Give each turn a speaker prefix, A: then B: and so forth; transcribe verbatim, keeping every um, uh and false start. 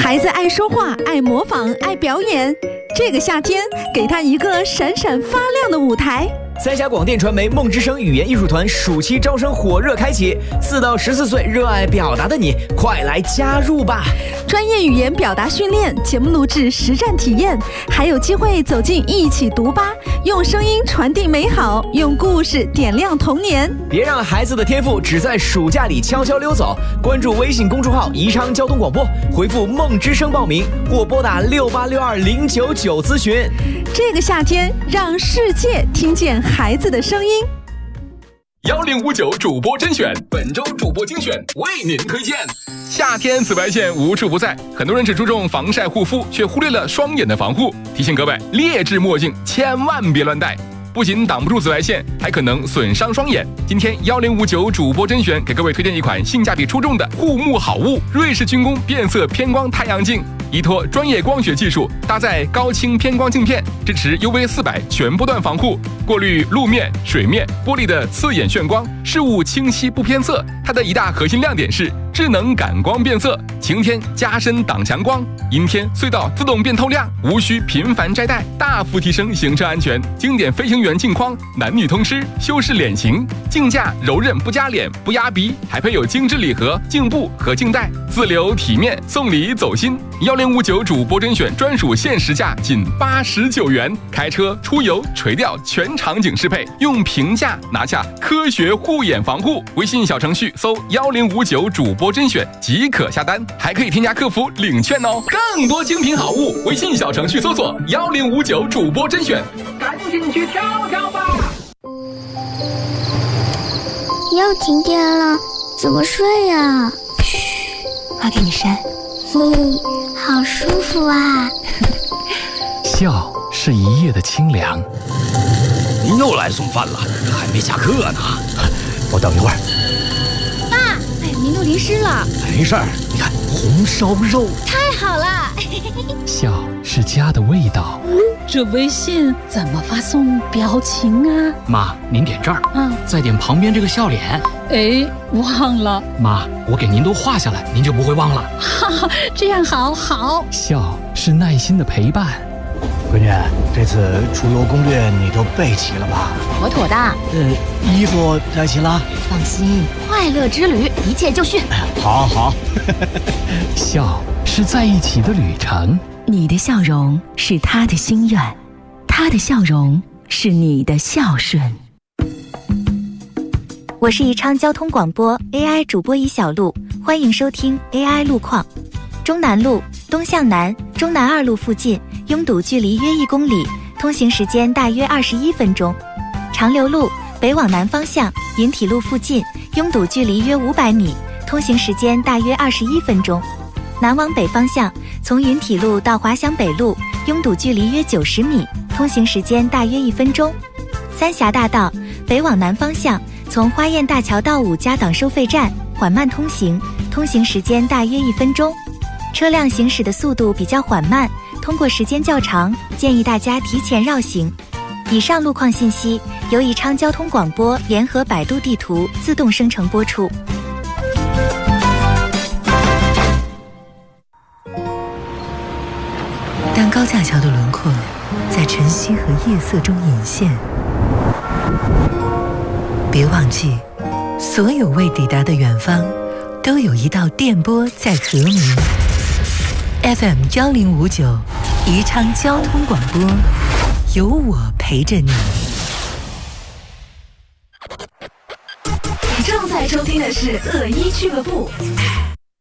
A: 孩子爱说话，爱模仿，爱表演。这个夏天，给他一个闪闪发亮的舞台。
B: 三峡广电传媒梦之声语言艺术团暑期招生火热开启，四到十四岁热爱表达的你，快来加入吧！
A: 专业语言表达训练、节目录制、实战体验，还有机会走进一起读吧，用声音传递美好，用故事点亮童年。
B: 别让孩子的天赋只在暑假里悄悄溜走。关注微信公众号宜昌交通广播，回复梦之声报名，或拨打六八六二零九九咨询。
A: 这个夏天，让世界听见孩子的声音。
C: 幺零五九主播甄选，本周主播精选为您推荐。夏天紫外线无处不在，很多人只注重防晒护肤，却忽略了双眼的防护。提醒各位，劣质墨镜千万别乱戴，不仅挡不住紫外线，还可能损伤双眼。今天幺零五九主播甄选给各位推荐一款性价比出众的护目好物——瑞士军工变色偏光太阳镜。依托专业光学技术，搭载高清偏光镜片，支持 U V 四百 全波段防护，过滤路面、水面、玻璃的刺眼眩光，事物清晰不偏色。它的一大核心亮点是智能感光变色，晴天加深挡强光，阴天隧道自动变透亮，无需频繁摘戴，大幅提升行车安全。经典飞行员镜框，男女通吃，修饰脸型，镜架柔韧不夹脸不压鼻，还配有精致礼盒、镜布和镜带，自留体面，送礼走心。幺零五九主播甄选专属限时价仅八十九元，开车出游垂钓全场景适配，用平价拿下科学护眼防护。微信小程序搜幺零五九主播甄选即可下单，还可以添加客服领券哦。更多精品好物，微信小程序搜索幺零五九主播甄选，赶紧去挑挑吧。
D: 又停电了，怎么睡呀？
E: 嘘，妈给你扇。
D: 嘿，好舒服啊！
F: 笑是一夜的清凉。
G: 您又来送饭了，还没下课呢。我等一会儿。
E: 爸，哎呀，您都淋湿了。
G: 没事儿，你看红烧肉，
E: 太好了。
F: 笑是家的味道。
H: 这微信怎么发送表情啊？
I: 妈，您点这儿，
H: 嗯，
I: 再点旁边这个笑脸。
H: 哎，忘了。
I: 妈，我给您都画下来，您就不会忘了。
H: 哈哈，这样好好。
F: 笑是耐心的陪伴。
G: 闺女，这次出游攻略你都备齐了吧？
E: 妥妥的。
G: 呃，衣服带齐了？
E: 放心，快乐之旅一切就绪。
G: 好好。
F: 笑是在一起的旅程。
J: 你的笑容是他的心愿，他的笑容是你的孝顺。
K: 我是宜昌交通广播 A I 主播宜小璐，欢迎收听 A I 路况。中南路东向南，中南二路附近拥堵距离约一公里，通行时间大约二十一分钟。长流路北往南方向，云体路附近拥堵距离约五百米，通行时间大约二十一分钟。南往北方向，从云体路到华翔北路拥堵距离约九十米，通行时间大约一分钟。三峡大道北往南方向，从花雁大桥到五家港收费站缓慢通行，通行时间大约一分钟。车辆行驶的速度比较缓慢，通过时间较长，建议大家提前绕行。以上路况信息由宜昌交通广播联合百度地图自动生成播出。
J: 当高架桥的轮廓在晨曦和夜色中隐现，别忘记，所有未抵达的远方，都有一道电波在和鸣。F M 幺零五九，宜昌交通广播，有我陪着你。
A: 你正在收听的是恶一俱乐部。